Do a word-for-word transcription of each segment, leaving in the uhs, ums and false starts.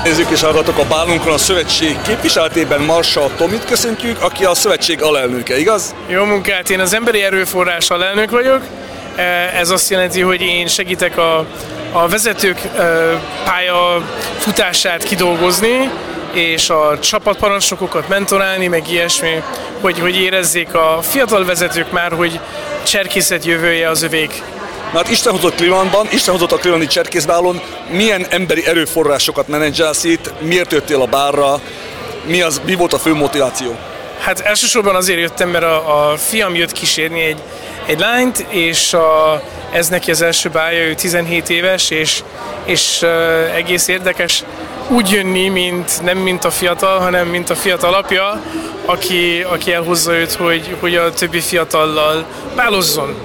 Nézzük és hallgatok a bálunkon a szövetség képviseletében Marshall Tomit köszöntjük, aki a szövetség alelnöke, igaz? Jó munkát, én az emberi erőforrás alelnök vagyok. Ez azt jelenti, hogy én segítek a, a vezetők pálya futását kidolgozni, és a csapatparancsnokokat mentorálni, meg ilyesmi, hogy, hogy érezzék a fiatal vezetők már, hogy cserkészet jövője az övék. Na hát Isten hozott Clevelandban, Isten hozott a Clevelandi cserkészbálon, milyen emberi erőforrásokat menedzselsz itt, miért jöttél a bárra, mi, az, mi volt a fő motiváció? Hát elsősorban azért jöttem, mert a, a fiam jött kísérni egy, egy lányt, és a, ez neki az első bálja, ő tizenhét éves, és, és uh, egész érdekes úgy jönni, mint, nem mint a fiatal, hanem mint a fiatal apja, aki, aki elhozza őt, hogy, hogy a többi fiatallal bálozzon.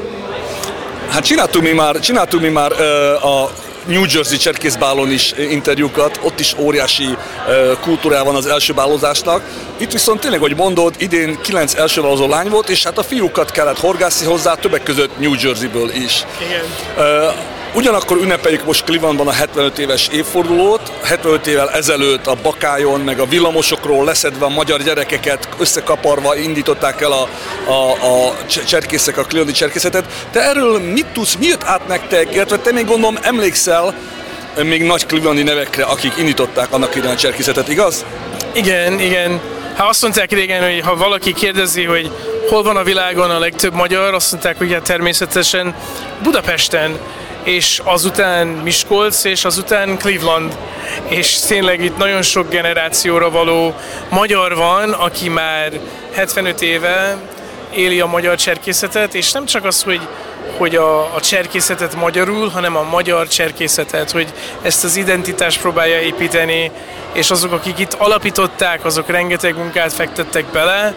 Hát csináltunk mi már, csináltunk mi már uh, a New Jersey cserkészbálon is interjúkat, ott is óriási uh, kultúrája van az első bálozásnak. Itt viszont tényleg, hogy mondod, idén kilenc első bálozó lány volt, és hát a fiúkat kellett horgászni hozzá, többek között New Jerseyből is. Igen. Uh, Ugyanakkor ünnepeljük most Clevelandban a hetvenöt éves évfordulót. hetvenöt évvel ezelőtt a Bakályon, meg a villamosokról leszedve a magyar gyerekeket összekaparva indították el a, a, a cserkészek, a clevelandi cserkészetet. Te erről mit tudsz, mi jött át nektek, illetve te még gondolom emlékszel még nagy clevelandi nevekre, akik indították annak idején a cserkészetet, igaz? Igen, igen. Hát azt mondták régen, hogy ha valaki kérdezi, hogy hol van a világon a legtöbb magyar, azt mondták, hogy hát természetesen Budapesten, és azután Miskolc, és azután Cleveland. És tényleg itt nagyon sok generációra való magyar van, aki már hetvenöt éve éli a magyar cserkészetet, és nem csak az, hogy, hogy a, a cserkészetet magyarul, hanem a magyar cserkészetet, hogy ezt az identitást próbálja építeni, és azok, akik itt alapították, azok rengeteg munkát fektettek bele,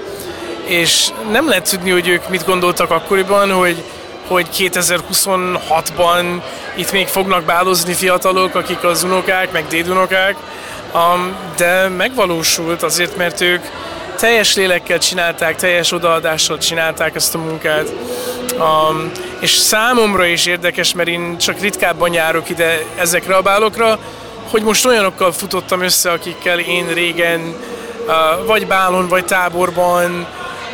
és nem lehet tudni, hogy ők mit gondoltak akkoriban, hogy hogy kétezer-huszonhatban itt még fognak bálozni fiatalok, akik az unokák, meg dédunokák, um, de megvalósult azért, mert ők teljes lélekkel csinálták, teljes odaadással csinálták ezt a munkát. Um, és számomra is érdekes, mert én csak ritkábban járok ide ezekre a bálokra, hogy most olyanokkal futottam össze, akikkel én régen uh, vagy bálon, vagy táborban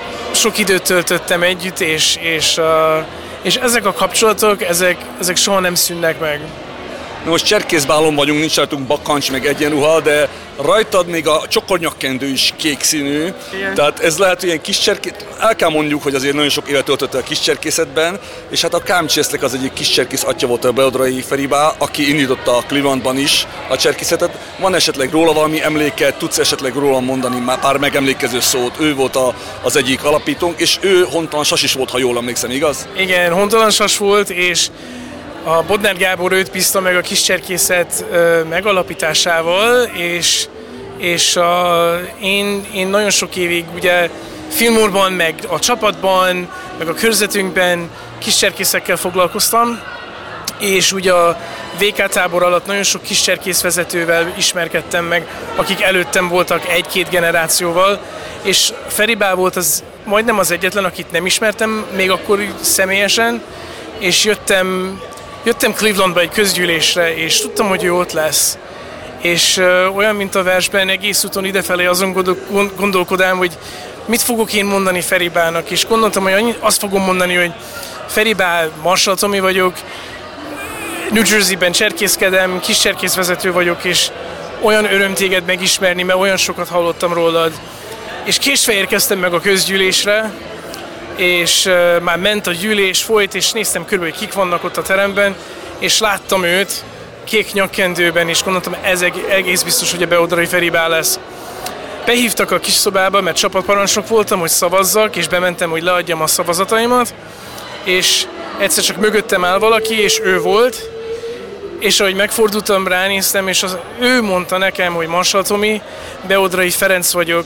sok időt töltöttem együtt, és, és uh, és ezek a kapcsolatok, ezek, ezek soha nem szűnnek meg. Na most cserkészbálon vagyunk, nincs rajtunk bakancs, meg egyenruha, de rajtad még a csokornyakkendő is kék színű. Igen. Tehát ez lehet, hogy ilyen kis cserkész... El kell mondjuk, hogy azért nagyon sok évet töltötte a kis cserkészetben, és hát a Kámcsészlek az egyik kis cserkész atya volt a Beodrai Feribá, aki indította a Clevelandban is a cserkészetet. Van esetleg róla valami emléket, tudsz esetleg róla mondani már pár megemlékező szót? Ő volt a, az egyik alapítónk, és ő hontalan sas is volt, ha jól emlékszem, igaz? Igen, hontalan sas volt, és a Bodnár Gábor őt bízta meg a kiscserkészet megalapításával, és, és a, én, én nagyon sok évig ugye Fillmore-ban, meg a csapatban, meg a körzetünkben kiscserkészekkel foglalkoztam, és ugye a vé ká tábor alatt nagyon sok kiscserkészvezetővel ismerkedtem meg, akik előttem voltak egy-két generációval, és Feribá volt az majdnem az egyetlen, akit nem ismertem, még akkor személyesen, és jöttem Jöttem Clevelandba egy közgyűlésre, és tudtam, hogy ő ott lesz. És ö, olyan, mint a versben, egész úton idefelé azon gondolkodám, hogy mit fogok én mondani Feribának, és gondoltam, hogy annyi, azt fogom mondani, hogy Feribá, Marshall Tomi vagyok, New Jerseyben cserkészkedem, kis cserkészvezető vagyok, és olyan öröm téged megismerni, mert olyan sokat hallottam rólad. És késve érkeztem meg a közgyűlésre, és uh, már ment a gyűlés, folyt, és néztem körülbelül, hogy kik vannak ott a teremben, és láttam őt kék nyakkendőben, és gondoltam, ez egész biztos, hogy a Beodrai Feribá lesz. Behívtak a kis szobába, mert csapatparancsnok voltam, hogy szavazzak, és bementem, hogy leadjam a szavazataimat, és egyszer csak mögöttem áll valaki, és ő volt, és ahogy megfordultam, ránéztem, és az, ő mondta nekem, hogy Marshall Tomi, Beodrai Ferenc vagyok,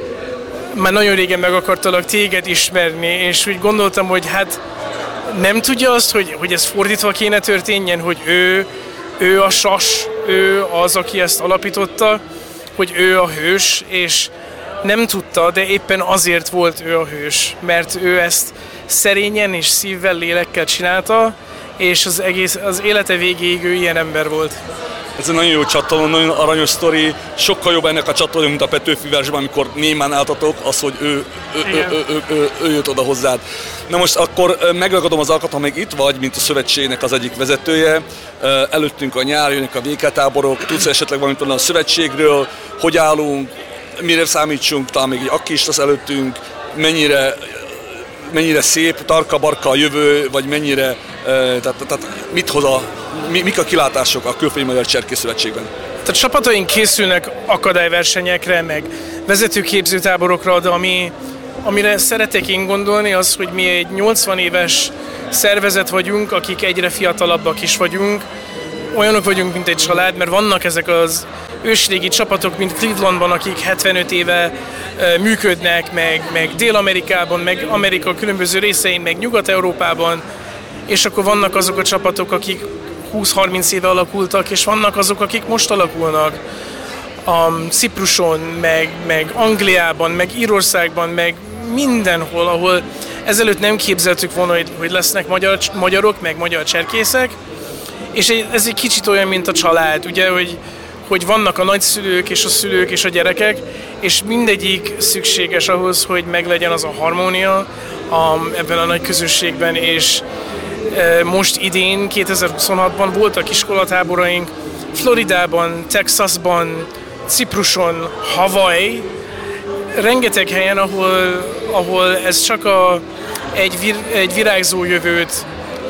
már nagyon régen meg akartalak téged ismerni, és úgy gondoltam, hogy hát nem tudja azt, hogy, hogy ez fordítva kéne történjen, hogy ő, ő a sas, ő az, aki ezt alapította, hogy ő a hős, és nem tudta, de éppen azért volt ő a hős, mert ő ezt szerényen és szívvel, lélekkel csinálta, és az egész, az élete végéig ő ilyen ember volt. Ez egy nagyon jó csatorna, nagyon aranyos sztori, sokkal jobb ennek a csatorna, mint a Petőfi versben, amikor némán álltatok, az, hogy ő, ő, ő, ő, ő, ő, ő jött oda hozzád. Na most akkor megragadom az alkalmat, ha még itt vagy, mint a szövetségnek az egyik vezetője, előttünk a nyár, jönnek a vé ká táborok, tudsz esetleg valamit a szövetségről, hogy állunk, mire számítsunk, talán még egy akki is lesz előttünk, mennyire, mennyire szép, tarka-barka a jövő, vagy mennyire, tehát, tehát mit hoz a, mik a kilátások a Külföldi Magyar Cserkész Szövetségben? Tehát csapataink készülnek akadályversenyekre, meg vezetőképző táborokra, de ami, amire szeretek én gondolni, az, hogy mi egy nyolcvan éves szervezet vagyunk, akik egyre fiatalabbak is vagyunk. Olyanok vagyunk, mint egy család, mert vannak ezek az ősrégi csapatok, mint Clevelandban, akik hetvenöt éve működnek, meg, meg Dél-Amerikában, meg Amerika különböző részein, meg Nyugat-Európában, és akkor vannak azok a csapatok, akik húsz-harminc éve alakultak, és vannak azok, akik most alakulnak. A Cipruson, meg, meg Angliában, meg Írországban, meg mindenhol, ahol ezelőtt nem képzeltük volna, hogy, hogy lesznek magyar, magyarok, meg magyar cserkészek, és ez egy kicsit olyan, mint a család, ugye, hogy, hogy vannak a nagyszülők, és a szülők, és a gyerekek, és mindegyik szükséges ahhoz, hogy meglegyen az a harmónia a, ebben a nagy közösségben, és e, most idén, kétezer-huszonhatban voltak iskolatáboraink Floridában, Texasban, Cipruson, Hawaii, rengeteg helyen, ahol, ahol ez csak a, egy, vir, egy virágzó jövőt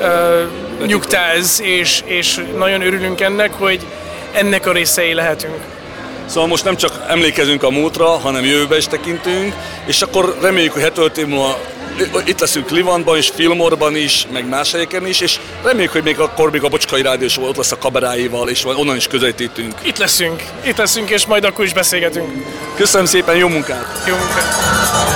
uh, nyugtáz, és, és nagyon örülünk ennek, hogy ennek a részei lehetünk. Szóval most nem csak emlékezünk a múltra, hanem jövőbe is tekintünk, és akkor reméljük, hogy hetvenöt év múlva itt leszünk Clevelandban is, Fillmore-ban is, meg más helyeken is, és reméljük, hogy még akkor még a Bocskai Rádió is ott lesz a kameráival, és onnan is közelítünk. Itt leszünk, itt leszünk, és majd akkor is beszélgetünk. Köszönöm szépen, jó munkát! Jó munkát!